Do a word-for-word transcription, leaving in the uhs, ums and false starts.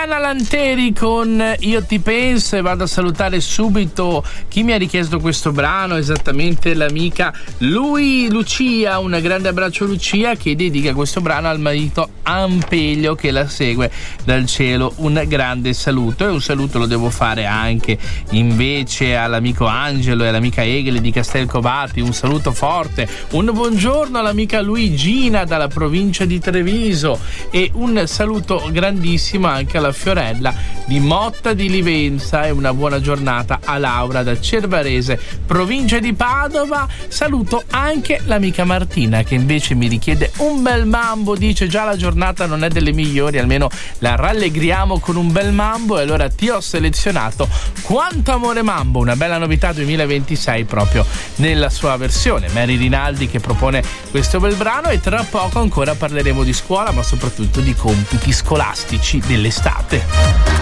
Oriana Lanteri con Io ti penso, e vado a salutare subito chi mi ha richiesto questo brano, esattamente l'amica Lui Lucia. Un grande abbraccio Lucia, che dedica questo brano al marito Ampelio che la segue dal cielo. Un grande saluto, e un saluto lo devo fare anche invece all'amico Angelo e all'amica Egele di Castelcovati. Un saluto forte, un buongiorno all'amica Luigina dalla provincia di Treviso, e un saluto grandissimo anche alla Fiorella di Motta di Livenza, e una buona giornata a Laura da Cervarese, provincia di Padova. Saluto anche l'amica Martina, che invece mi richiede un bel mambo, dice già la giornata non è delle migliori, almeno la rallegriamo con un bel mambo, e allora ti ho selezionato Quanto amore mambo, una bella novità duemilaventisei proprio nella sua versione. Mary Rinaldi che propone questo bel brano, e tra poco ancora parleremo di scuola, ma soprattutto di compiti scolastici dell'estate.